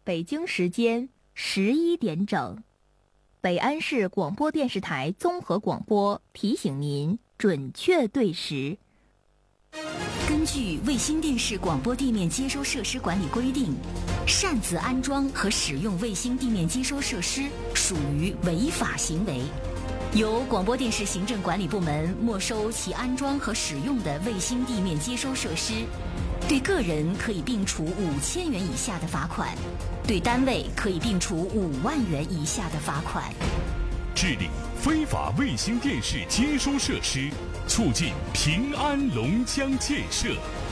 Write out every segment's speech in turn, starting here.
北京时间11点整，北安市广播电视台综合广播提醒您准确对时。 根据卫星电视广播地面接收设施管理规定，擅自安装和使用卫星地面接收设施属于违法行为，由广播电视行政管理部门没收其安装和使用的卫星地面接收设施，对个人可以并处5000元以下的罚款，对单位可以并处5万元以下的罚款。 治理非法卫星电视接收设施，促进平安龙江建设。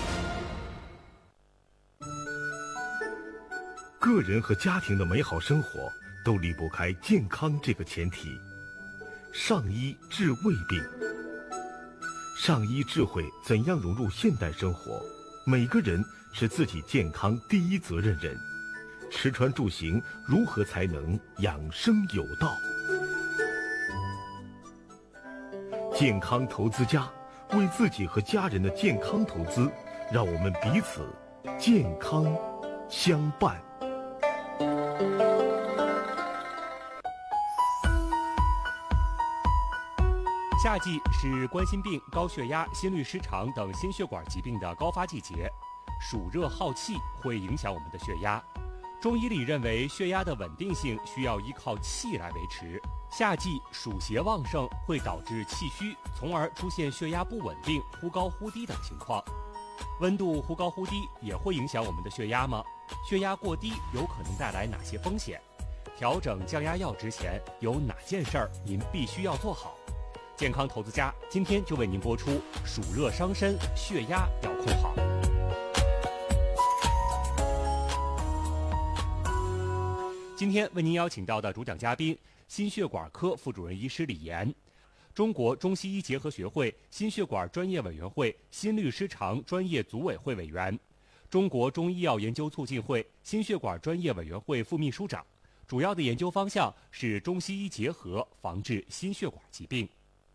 个人和家庭的美好生活都离不开健康这个前提。上医治胃病，上医智慧怎样融入现代生活？每个人是自己健康第一责任人。吃穿住行如何才能养生有道？健康投资家，为自己和家人的健康投资，让我们彼此健康相伴。 夏季是冠心病、高血压、心律失常等心血管疾病的高发季节，暑热好气会影响我们的血压。中医里认为，血压的稳定性需要依靠气来维持。夏季暑邪旺盛会导致气虚，从而出现血压不稳定、忽高忽低等情况。温度忽高忽低也会影响我们的血压吗？血压过低有可能带来哪些风险？调整降压药之前有哪件事儿您必须要做好？健康投资家今天就为您播出：暑热伤身，血压要控好。今天为您邀请到的主讲嘉宾，心血管科副主任医师李岩，中国中西医结合学会心血管专业委员会心律失常专业组委会委员，中国中医药研究促进会心血管专业委员会副秘书长。主要的研究方向是中西医结合，防治心血管疾病。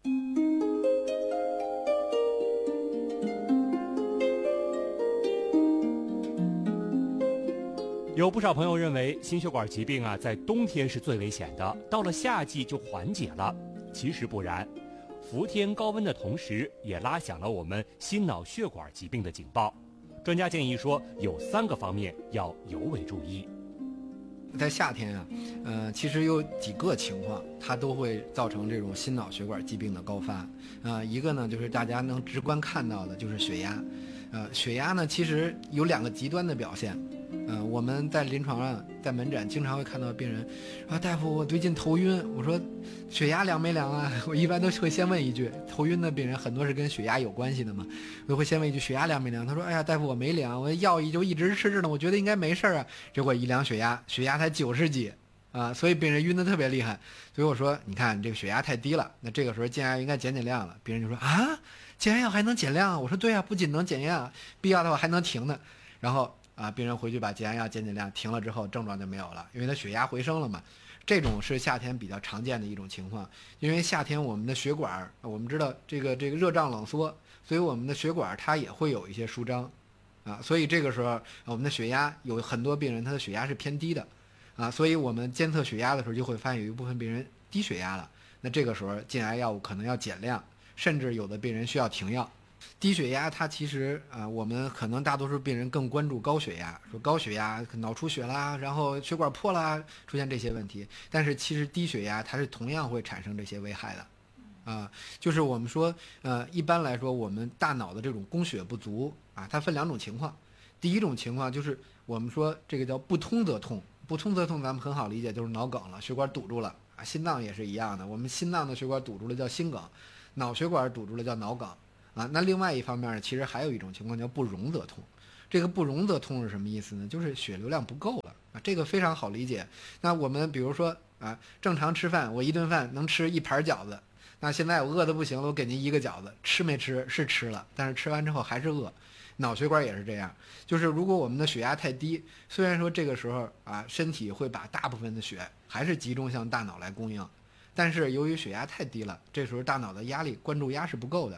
有不少朋友认为心血管疾病在冬天是最危险的，到了夏季就缓解了。其实不然，伏天高温的同时，也拉响了我们心脑血管疾病的警报。专家建议说，有3个方面要尤为注意。 在夏天其实有几个情况，它都会造成这种心脑血管疾病的高发。一个呢，就是大家能直观看到的，就是血压。血压呢，其实有2个极端的表现。我们在临床上，在门诊经常会看到病人说：“大夫，我最近头晕。”我说：“血压量没量啊？”我一般都会先问一句，头晕的病人很多是跟血压有关系的嘛，我会先问一句血压量没量。他说：“哎呀，大夫，我没量，我药就一直吃着呢，我觉得应该没事啊。”结果一量血压才90几啊，所以病人晕得特别厉害。所以我说：“你看这个血压太低了，那这个时候降压应该减量了。”病人就说：“啊，降压药还能减量？”我说：“对啊，不仅能减压，必要的话还能停呢。”然后病人回去把降压药减量，停了之后症状就没有了，因为他血压回升了嘛。这种是夏天比较常见的一种情况，因为夏天我们的血管，我们知道这个热胀冷缩，所以我们的血管它也会有一些舒张所以这个时候我们的血压有很多病人他的血压是偏低的所以我们监测血压的时候就会发现有一部分病人低血压了，那这个时候降压药物可能要减量，甚至有的病人需要停药。低血压它其实我们可能大多数病人更关注高血压，说高血压脑出血啦，然后血管破啦，出现这些问题。但是其实低血压它是同样会产生这些危害的就是我们说一般来说我们大脑的这种供血不足它分2种情况。第一种情况就是我们说这个叫不通则痛，不通则痛咱们很好理解，就是脑梗了，血管堵住了心脏也是一样的，我们心脏的血管堵住了叫心梗，脑血管堵住了叫脑梗那另外一方面呢，其实还有一种情况叫不溶则痛。这个不溶则痛是什么意思呢？就是血流量不够了这个非常好理解。那我们比如说正常吃饭，我一顿饭能吃1盘饺子，那现在我饿得不行了，我给您1个饺子，吃没吃？是吃了，但是吃完之后还是饿。脑血管也是这样，就是如果我们的血压太低，虽然说这个时候身体会把大部分的血还是集中向大脑来供应，但是由于血压太低了，这时候大脑的压力关注压是不够的，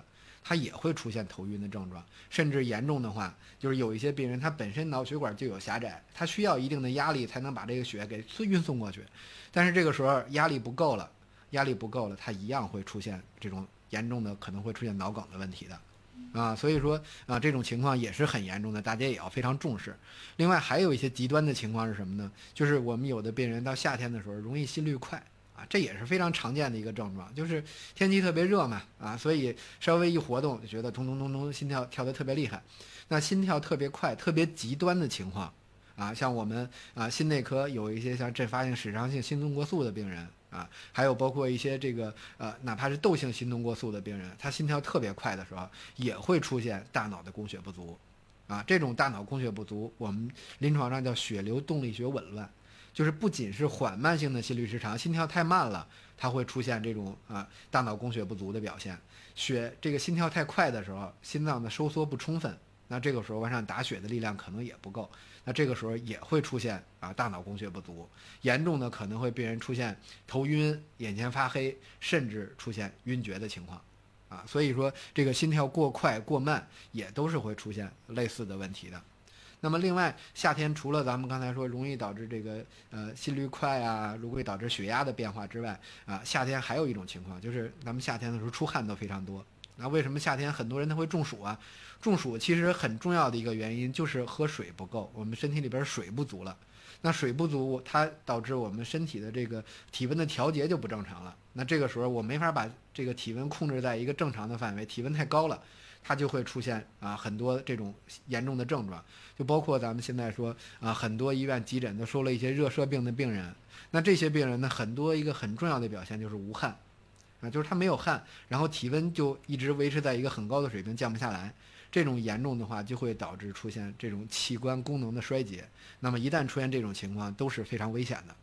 他也会出现头晕的症状，甚至严重的话，就是有一些病人他本身脑血管就有狭窄，他需要一定的压力才能把这个血给运送过去，但是这个时候压力不够了，他一样会出现这种严重的，可能会出现脑梗的问题的。所以说这种情况也是很严重的，大家也要非常重视。另外还有一些极端的情况是什么呢？就是我们有的病人到夏天的时候容易心率快这也是非常常见的一个症状，就是天气特别热嘛所以稍微一活动就觉得咚咚咚咚心跳跳得特别厉害。那心跳特别快、特别极端的情况像我们心内科有一些像阵发性、室肠性心动过速的病人还有包括一些这个哪怕是窦性心动过速的病人，他心跳特别快的时候，也会出现大脑的供血不足这种大脑供血不足，我们临床上叫血流动力学紊乱，就是不仅是缓慢性的心律失常，心跳太慢了，它会出现这种大脑供血不足的表现。这个心跳太快的时候，心脏的收缩不充分，那这个时候往上打血的力量可能也不够，那这个时候也会出现大脑供血不足，严重的可能会病人出现头晕、眼前发黑，甚至出现晕厥的情况所以说这个心跳过快过慢也都是会出现类似的问题的。那么另外，夏天除了咱们刚才说容易导致这个心率快容易导致血压的变化之外夏天还有一种情况，就是咱们夏天的时候出汗都非常多。那为什么夏天很多人他会中暑中暑其实很重要的一个原因就是喝水不够，我们身体里边水不足了。那水不足，它导致我们身体的这个体温的调节就不正常了。那这个时候我没法把这个体温控制在一个正常的范围，体温太高了，它就会出现很多这种严重的症状，就包括咱们现在说很多医院急诊都收了一些热射病的病人。那这些病人呢，很多一个很重要的表现就是无汗就是他没有汗，然后体温就一直维持在一个很高的水平，降不下来。这种严重的话就会导致出现这种器官功能的衰竭，那么一旦出现这种情况都是非常危险的。